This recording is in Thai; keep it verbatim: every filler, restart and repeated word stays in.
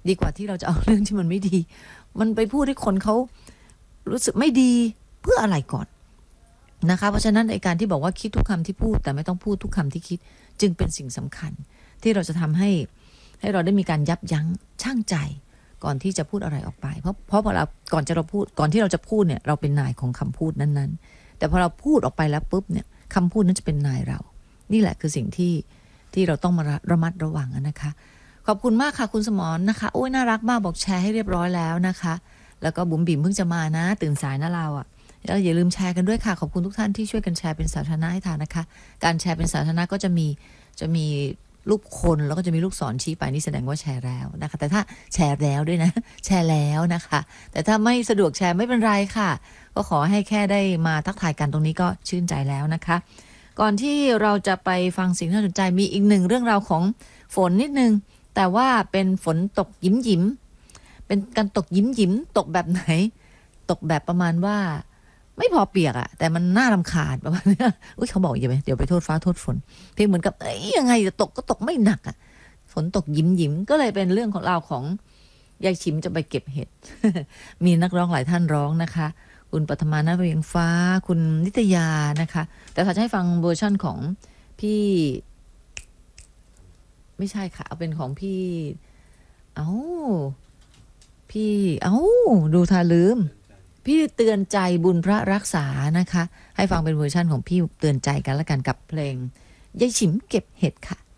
ดีกว่าที่เราจะเอาเรื่องที่มันไม่ดีมันไปพูดให้คนเขารู้สึกไม่ดีเพื่ออะไรก่อนนะคะเพราะฉะนั้นในการที่บอกว่าคิดทุกคำที่พูดแต่ไม่ต้องพูดทุกคำที่คิดจึงเป็นสิ่งสำคัญที่เราจะทำให้ให้เราได้มีการยับยั้งชั่งใจก่อนที่จะพูดอะไรออกไปเพราะเพราะพอเราก่อนจะเราพูดก่อนที่เราจะพูดเนี่ยเราเป็นนายของคำพูดนั้นๆแต่พอเราพูดออกไปแล้วปุ๊บเนี่ยคำพูดนั้นจะเป็นนายเรานี่แหละคือสิ่งที่ที่เราต้องมาระมัดระวังนะคะขอบคุณมากค่ะคุณสมรนะคะโอ้ยน่ารักมากบอกแชร์ให้เรียบร้อยแล้วนะคะแล้วก็บุ๋มบิ่มเพิ่งจะมานะตื่นสายนะเราอ่ะแล้วอย่าลืมแชร์กันด้วยค่ะขอบคุณทุกท่านที่ช่วยกันแชร์เป็นสาธารณะให้ทานนะคะการแชร์เป็นสาธารณะก็จะมีจะมีรูปคนแล้วก็จะมีลูกศรชี้ไปนี่แสดงว่าแชร์แล้วนะคะแต่ถ้าแชร์แล้วด้วยนะแชร์แล้วนะคะแต่ถ้าไม่สะดวกแชร์ไม่เป็นไรค่ะก็ขอให้แค่ได้มาทักทายกันตรงนี้ก็ชื่นใจแล้วนะคะก่อนที่เราจะไปฟังสิ่งที่น่าสนใจมีอีกหนึ่งเรื่องราวของฝนนิดนึงแต่ว่าเป็นฝนตกยิ้มยิ้มเป็นการตกยิ้มยิ้มตกแบบไหนตกแบบประมาณว่าไม่พอเปียกอะแต่มันน่ารำคาญประมาณนี้อุ้ยเขาบอกอย่าไปเดี๋ยวไปโทษฟ้าโทษฝนเพียงเหมือนกับเอ้ยยังไงจะตกก็ตกไม่หนักอะฝนตกยิ้มยิ้มก็เลยเป็นเรื่องของเราของยายชิมจะไปเก็บเห็ด มีนักร้องหลายท่านร้องนะคะคุณปัทมานาเวียงฟ้าคุณนิตยานะคะแต่ถ้าจะให้ฟังเวอร์ชั่นของพี่ไม่ใช่ค่ะเอาเป็นของพี่เอ้าพี่เอ้าดูทาลืมพี่เตือนใจบุญพระรักษานะคะให้ฟังเป็นเวอร์ชั่นของพี่เตือนใจกันละกันกับเพลงยายฉิมเก็บเห็ดค่ะ